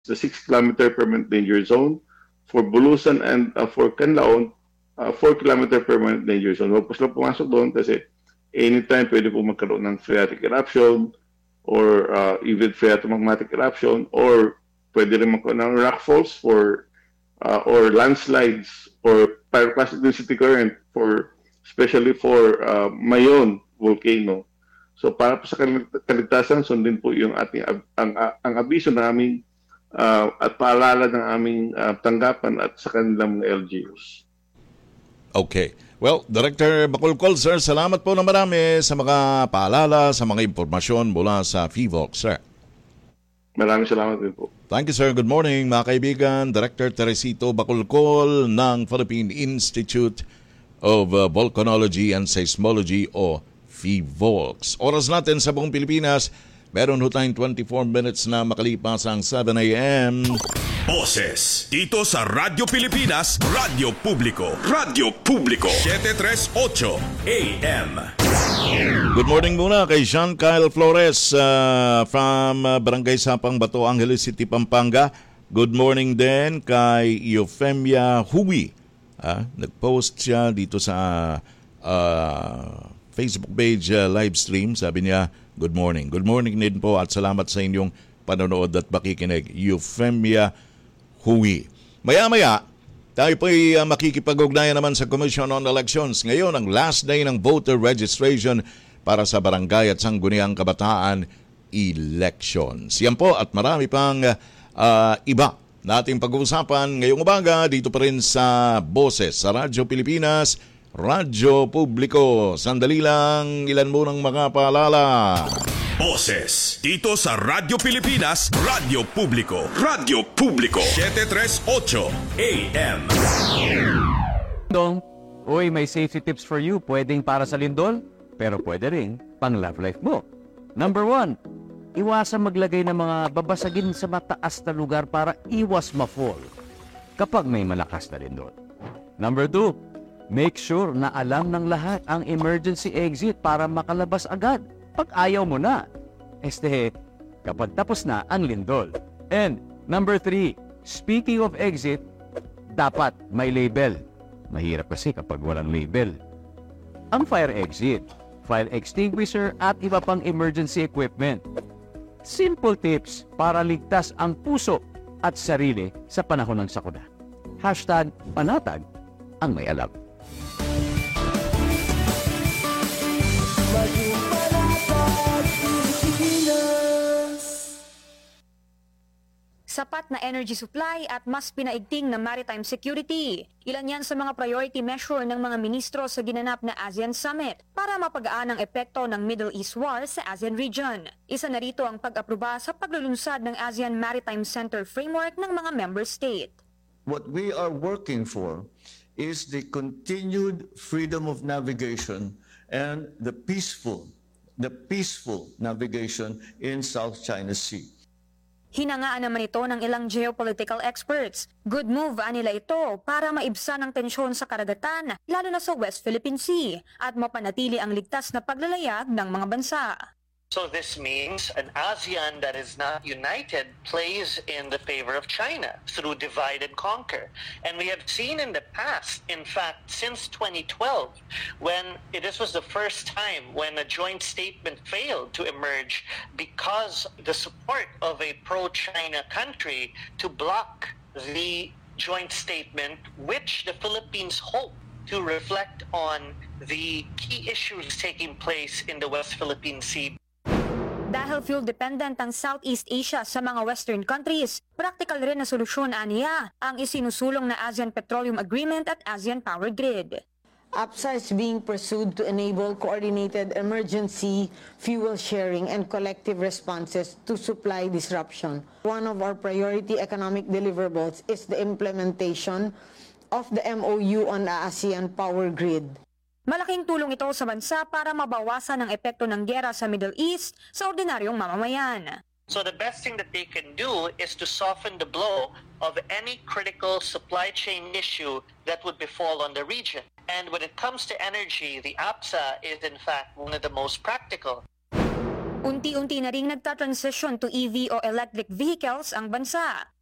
the 6-kilometer permanent danger zone. For Bulusan and for Canlaon, 4-kilometer permanent danger zone. Huwag po sila pumasok doon kasi anytime pwede po magkaroon ng phreatic eruption or even phreatomagmatic eruption, or pwede rin magkaroon ng rockfalls or landslides or pyroclastic density current especially for Mayon volcano. So para po sa kaligtasan, sundin po yung ating ang abiso namin at paalala ng aming tanggapan at sa kanilang mga LGUs. Okay. Well, Director Bacolcol, sir, salamat po na marami sa mga paalala, sa mga impormasyon mula sa PHIVOLCS, sir. Maraming salamat din po. Thank you, sir. Good morning, mga kaibigan. Director Teresito Bacolcol ng Philippine Institute of Volcanology and Seismology o PHIVOLCS. Oras natin sa buong Pilipinas, meron ho tayong 24 minutes na makalipas ang 7 a.m. Boses dito sa Radyo Pilipinas, Radyo Publiko. Radyo Publiko 738 AM. Good morning muna kay Jean Kyle Flores from Barangay Sapang, Bato Angeles City, Pampanga. Good morning din kay Eufemia Huwi. Nag-post siya dito sa Facebook page live stream. Sabi niya, good morning. Good morning din po at salamat sa inyong panonood at pakikinig. Eufemia Huwi. Maya-maya, tayo po'y makikipag-ugnayan naman sa Commission on Elections. Ngayon, ang last day ng voter registration para sa barangay at sangguniang kabataan elections. Yan po at marami pang iba nating pag-uusapan ngayong umaga dito pa rin sa Boses, sa Radyo Pilipinas, Radyo Publiko. Sandali lang, ilan mo ng mga paalala. Boses dito sa Radyo Pilipinas, Radyo Publiko. Radyo Publiko 738 AM. Dong, uy, may safety tips for you. Pwedeng para sa lindol, pero pwede rin pang love life mo. Number 1, iwasan maglagay ng mga babasagin sa mataas na lugar para iwas ma-fall kapag may malakas na lindol. Number 2, make sure na alam ng lahat ang emergency exit para makalabas agad pag ayaw mo na. Kapag tapos na ang lindol. And number 3, speaking of exit, dapat may label. Mahirap kasi kapag walang label. Ang fire exit, fire extinguisher at iba pang emergency equipment. Simple tips para ligtas ang puso at sarili sa panahon ng sakuna. #panatag ang may alam. Sapat na energy supply at mas pinaigting na maritime security. Ilan yan sa mga priority measure ng mga ministro sa ginanap na ASEAN Summit para mapagaan ang epekto ng Middle East War sa ASEAN region. Isa na rito ang pag-aproba sa paglulunsad ng ASEAN Maritime Center Framework ng mga member state. What we are working for is the continued freedom of navigation and the peaceful navigation in South China Sea. Hinangaan naman ito ng ilang geopolitical experts. Good move nila ito para maibsan ang tensyon sa karagatan, lalo na sa West Philippine Sea, at mapanatili ang ligtas na paglalayag ng mga bansa. So this means an ASEAN that is not united plays in the favor of China through divide and conquer. And we have seen in the past, in fact, since 2012, when this was the first time when a joint statement failed to emerge because the support of a pro-China country to block the joint statement, which the Philippines hope to reflect on the key issues taking place in the West Philippine Sea. Dahil fuel-dependent ang Southeast Asia sa mga Western countries, practical rin na solusyon aniya ang isinusulong na ASEAN Petroleum Agreement at ASEAN Power Grid. APSA is being pursued to enable coordinated emergency fuel sharing and collective responses to supply disruption. One of our priority economic deliverables is the implementation of the MOU on the ASEAN Power Grid. Malaking tulong ito sa bansa para mabawasan ang epekto ng giyera sa Middle East sa ordinaryong mamamayan. So the best thing that they can do is to soften the blow of any critical supply chain issue that would befall on the region. And when it comes to energy, the APSA is in fact one of the most practical. Unti-unti na ring nagta-transition to EV o electric vehicles ang bansa.